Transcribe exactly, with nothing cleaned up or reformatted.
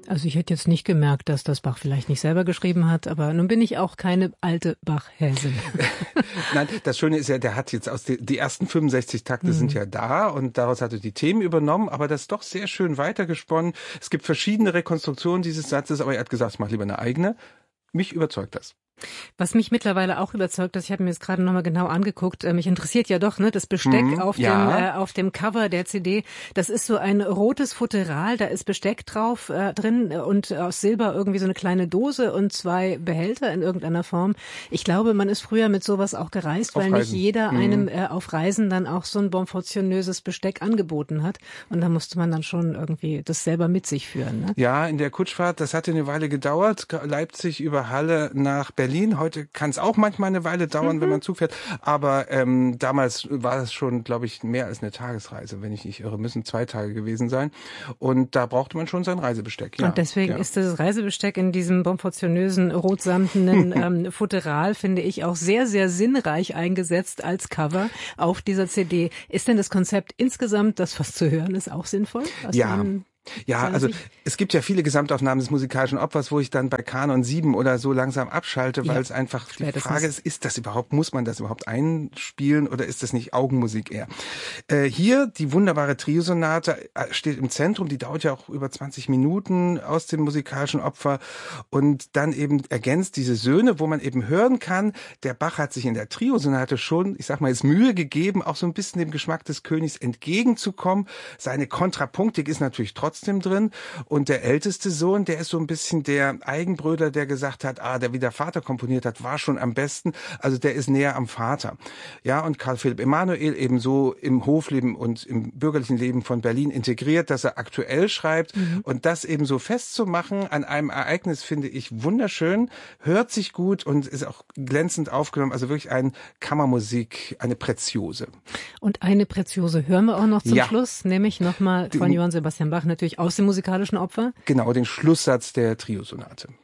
Also ich hätte jetzt nicht gemerkt, dass das Bach vielleicht nicht selber geschrieben hat, aber nun bin ich auch keine alte Bach-Häsin. Nein, das Schöne ist ja, der hat jetzt aus die, die ersten fünfundsechzig Takte mhm. sind ja da und daraus hat er die Themen übernommen, aber das ist doch sehr schön weitergesponnen. Es gibt verschiedene Rekonstruktionen dieses Satzes, aber er hat gesagt, ich mache lieber eine eigene. Mich überzeugt das. Was mich mittlerweile auch überzeugt, dass ich habe mir jetzt gerade nochmal genau angeguckt, äh, mich interessiert ja doch, ne, das Besteck mhm, auf ja. dem äh, auf dem Cover der C D. Das ist so ein rotes Futteral, da ist Besteck drauf äh, drin und aus Silber irgendwie so eine kleine Dose und zwei Behälter in irgendeiner Form. Ich glaube, man ist früher mit sowas auch gereist, auf weil Reisen. nicht jeder mhm. einem äh, auf Reisen dann auch so ein bonfortionöses Besteck angeboten hat und da musste man dann schon irgendwie das selber mit sich führen. Ne? Ja, in der Kutschfahrt, das hatte eine Weile gedauert, Leipzig über Halle nach Berlin. Heute kann es auch manchmal eine Weile dauern, mhm. wenn man Zug fährt. Aber ähm, damals war es schon, glaube ich, mehr als eine Tagesreise, wenn ich nicht irre. Müssen zwei Tage gewesen sein. Und da brauchte man schon sein Reisebesteck. Ja. Und deswegen ja. ist das Reisebesteck in diesem bonfortionösen, rotsamtenen ähm, Futteral, finde ich, auch sehr, sehr sinnreich eingesetzt als Cover auf dieser C D. Ist denn das Konzept insgesamt, das was zu hören ist, auch sinnvoll? Ja. Ja, also es gibt ja viele Gesamtaufnahmen des musikalischen Opfers, wo ich dann bei Kanon sieben oder so langsam abschalte, weil ja, es einfach die Frage ist, ist das überhaupt, muss man das überhaupt einspielen oder ist das nicht Augenmusik eher? Äh, hier die wunderbare Triosonate steht im Zentrum, die dauert ja auch über zwanzig Minuten aus dem musikalischen Opfer und dann eben ergänzt diese Söhne, wo man eben hören kann, der Bach hat sich in der Triosonate schon, ich sag mal, jetzt Mühe gegeben, auch so ein bisschen dem Geschmack des Königs entgegenzukommen. Seine Kontrapunktik ist natürlich trotzdem trotzdem drin. Und der älteste Sohn, der ist so ein bisschen der Eigenbröder, der gesagt hat, ah, der wie der Vater komponiert hat, war schon am besten. Also der ist näher am Vater. Ja, und Karl Philipp Emanuel eben so im Hofleben und im bürgerlichen Leben von Berlin integriert, dass er aktuell schreibt. Mhm. Und das eben so festzumachen an einem Ereignis, finde ich wunderschön, hört sich gut und ist auch glänzend aufgenommen. Also wirklich ein Kammermusik, eine Preziose. Und eine Preziose hören wir auch noch zum ja. Schluss, nämlich nochmal von Johann Sebastian Bach, natürlich aus dem musikalischen Opfer. Genau, den Schlusssatz der Triosonate.